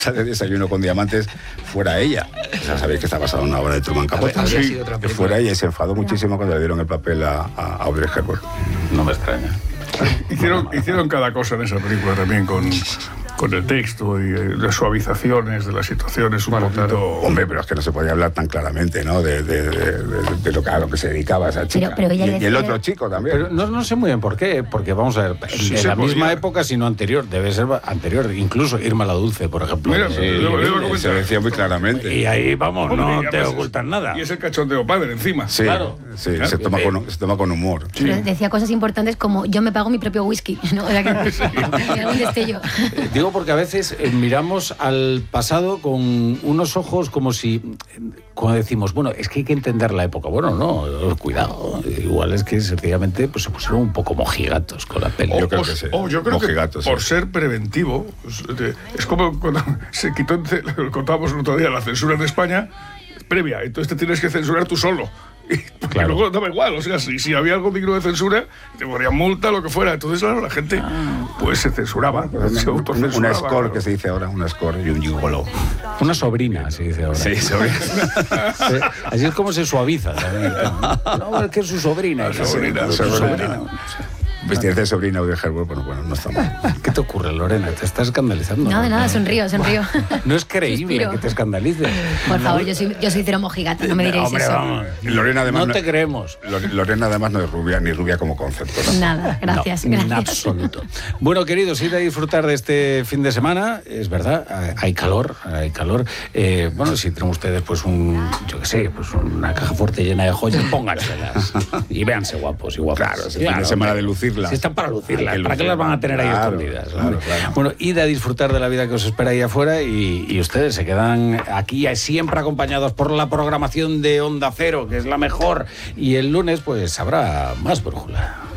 de Desayuno con Diamantes fuera ella. O sea, sabéis que está basada en una obra de Truman Capote. Sí, que fuera ella, y se enfadó muchísimo cuando le dieron el papel a Audrey Hepburn. No me extraña. Hicieron cada cosa en esa película también con el texto y las suavizaciones de las situaciones un poquito... Claro. Hombre, pero es que no se podía hablar tan claramente, ¿no? De a lo que se dedicaba esa chica. Pero ella y el otro chico también. Pero no sé muy bien por qué, porque vamos a ver, en la misma época, sino anterior, debe ser anterior, incluso Irma la Dulce, por ejemplo. Mira, se decía muy claramente. Y ahí, vamos, Hombre, no te ocultan nada. Y es el cachondeo padre encima. Sí, claro. Sí, se toma con humor. Sí. Pero decía cosas importantes como yo me pago mi propio whisky, ¿no? O sea, que algún destello. Digo porque a veces miramos al pasado con unos ojos como si, como decimos, bueno, es que hay que entender la época. Bueno, no, cuidado. Igual es que sencillamente pues, se pusieron un poco mojigatos con la peli. Yo creo que sí. Yo creo mojigatos, que por sí. ser preventivo, es como cuando se quitó, lo contábamos el otro día, la censura en España previa, entonces te tienes que censurar tú solo. Porque claro. luego daba igual, o sea, si había algo digno de censura, te ponían multa, lo que fuera. Entonces, claro, la gente pues se censuraba, se autocensuraba. Una score, claro. que se dice ahora, una score y un gigolo. Una sobrina, se dice ahora. Sí, sobrina. Sí, así es como se suaviza también. No, es que es su sobrina. Su sobrina. Vestirte de sobrina Audrey Hepburn, bueno, no está mal. ¿Qué te ocurre, Lorena? Te estás escandalizando. Nada, sonrío. No es creíble Suspiro. que te escandalices. Por favor, yo soy cero mojigata, no me diréis Hombre, eso. vamos. Lorena además No te creemos. Lorena además no es rubia, ni rubia como concepto. ¿No? Nada, gracias. No, en absoluto. Bueno, queridos, id a disfrutar de este fin de semana. Es verdad, hay calor. Bueno, si tienen ustedes pues una caja fuerte llena de joyas, pónganselas y véanse guapos y guapas. Claro, es el fin de semana de lucirlas. Si están para lucirlas, ¿para qué las van a tener ahí escondidas? Claro. Bueno, id a disfrutar de la vida que os espera ahí afuera y ustedes se quedan aquí siempre acompañados por la programación de Onda Cero, que es la mejor. Y el lunes pues habrá más brújula.